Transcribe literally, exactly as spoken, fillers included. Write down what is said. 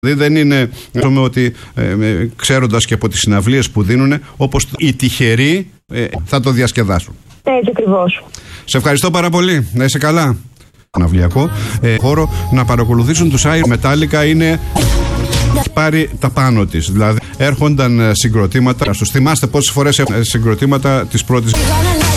Δηλαδή δεν είναι ότι ε, ξέροντας και από τις συναυλίες που δίνουν, όπως οι τυχεροί ε, θα το διασκεδάσουν. Έτσι ακριβώς. Σε ευχαριστώ πάρα πολύ. Να είσαι καλά. Ναυλιακό ε, χώρο να παρακολουθήσουν τους Iron Metallica είναι πάρει τα πάνω της. Δηλαδή έρχονταν συγκροτήματα. Στους θυμάστε πόσες φορές έχουν συγκροτήματα της πρώτης.